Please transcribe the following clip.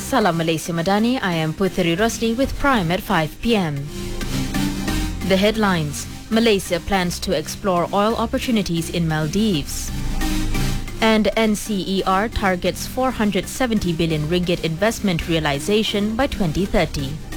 Salam Malaysia Madani, I am Puthari Rosli with Prime at 5 p.m. The headlines: Malaysia plans to explore oil opportunities in Maldives. And NCER targets 470 billion ringgit investment realization by 2030.